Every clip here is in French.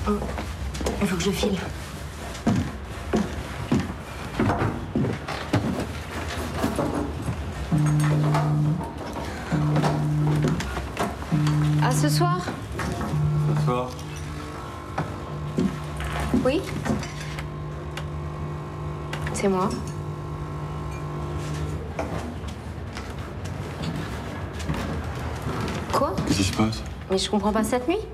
Oh, il faut que je file. À ce soir? Ce soir? Oui? C'est moi. Quoi? Qu'est-ce qui se passe? Mais je comprends pas cette nuit.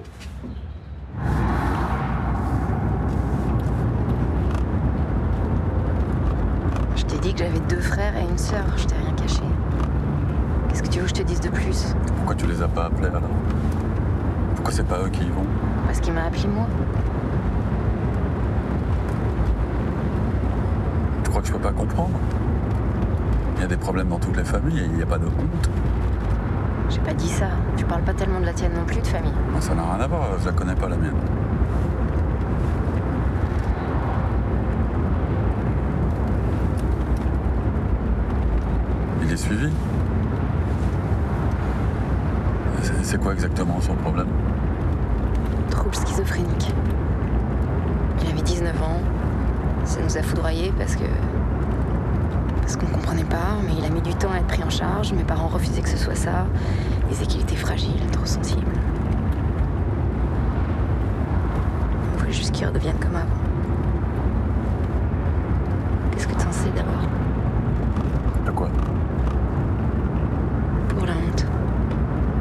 Je t'ai dit que j'avais 2 frères et une sœur, je t'ai rien caché. Qu'est-ce que tu veux que je te dise de plus? Pourquoi tu les as pas appelés alors? Pourquoi c'est pas eux qui y vont? Parce qu'il m'a appelé moi. Tu crois que je peux pas comprendre? Il y a des problèmes dans toutes les familles et il n'y a pas de honte. J'ai pas dit ça. Tu parles pas tellement de la tienne non plus, de famille. Ben, ça n'a rien à voir, je la connais pas la mienne. Il est suivi? C'est quoi exactement son problème? Trouble schizophrénique. Il avait 19 ans. Ça nous a foudroyés parce qu'on comprenait pas, mais il a mis du temps à être pris en charge. Mes parents refusaient que ce soit ça. Ils disaient qu'il était fragile, trop sensible. On voulait juste qu'il redevienne comme avant. Qu'est-ce que tu en sais d'abord?